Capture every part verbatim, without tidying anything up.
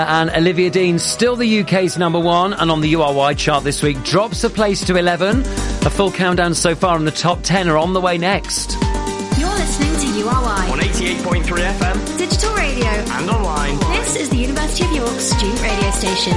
And Olivia Dean, still the U K's number one, and on the U R Y chart this week, drops a place to eleven. A full countdown so far in the top ten are on the way next. You're listening to U R Y on eighty-eight point three F M, digital radio, and online. This is the University of York student radio station.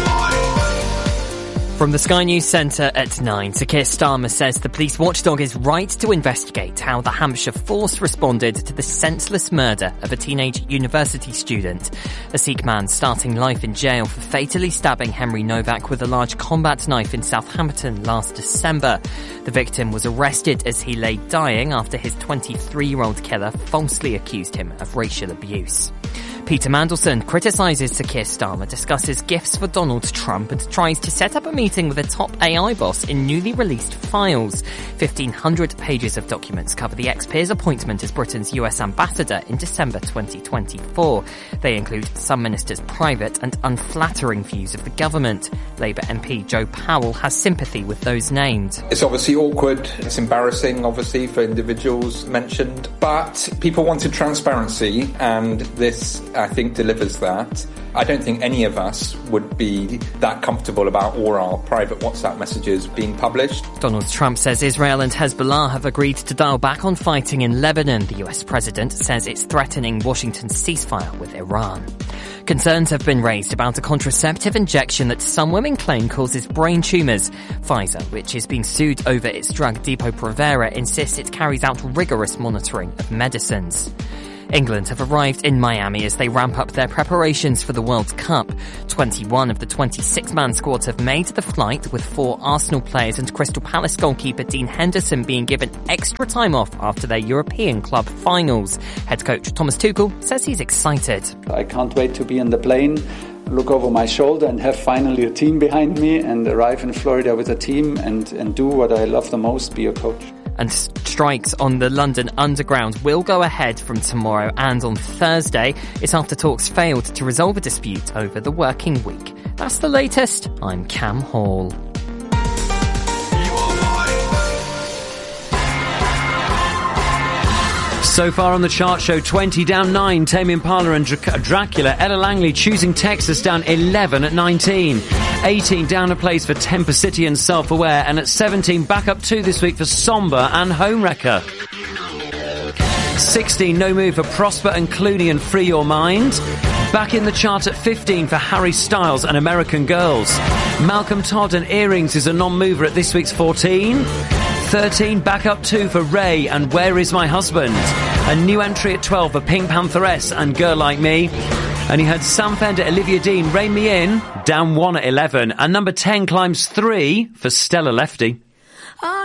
From the Sky News Centre at nine, Sir Keir Starmer says the police watchdog is right to investigate how the Hampshire Force responded to the senseless murder of a teenage university student. A Sikh man starting life in jail for fatally stabbing Henry Novak with a large combat knife in Southampton last December. The victim was arrested as he lay dying after his twenty-three-year-old killer falsely accused him of racial abuse. Peter Mandelson criticises Sir Keir Starmer, discusses gifts for Donald Trump and tries to set up a meeting with a top A I boss in newly released files. fifteen hundred pages of documents cover the ex-peer's appointment as Britain's U S ambassador in December twenty twenty-four. They include some ministers' private and unflattering views of the government. Labour M P Joe Powell has sympathy with those named. It's obviously awkward, it's embarrassing obviously for individuals mentioned, but people wanted transparency and this I think delivers that. I don't think any of us would be that comfortable about all our private WhatsApp messages being published. Donald Trump says Israel and Hezbollah have agreed to dial back on fighting in Lebanon. The U S president says it's threatening Washington's ceasefire with Iran. Concerns have been raised about a contraceptive injection that some women claim causes brain tumours. Pfizer, which is being sued over its drug Depo-Provera, insists it carries out rigorous monitoring of medicines. England have arrived in Miami as they ramp up their preparations for the World Cup. twenty-one of the twenty-six man squad have made the flight, with four Arsenal players and Crystal Palace goalkeeper Dean Henderson being given extra time off after their European club finals. Head coach Thomas Tuchel says he's excited. I can't wait to be in the plane, look over my shoulder and have finally a team behind me and arrive in Florida with a team and, and do what I love the most, be a coach. And strikes on the London Underground will go ahead from tomorrow and on Thursday. It's after talks failed to resolve a dispute over the working week. That's the latest. I'm Cam Hall. So far on the chart show, twenty down nine, Tame Impala and Dr- Dracula. Ella Langley choosing Texas down eleven at nineteen. eighteen down a place for Temper City and Self-Aware. And at seventeen, back up two this week for Somber and Homewrecker. sixteen, no move for Prosper and Clooney and Free Your Mind. Back in the chart at fifteen for Harry Styles and American Girls. Malcolm Todd and Earrings is a non-mover at this week's fourteen. thirteen, back up two for Ray and Where Is My Husband. A new entry at twelve for Pink Pantheress and Girl Like Me. And you had Sam Fender, Olivia Dean, Rein Me In, down one at eleven. And number ten climbs three for Stella Lefty.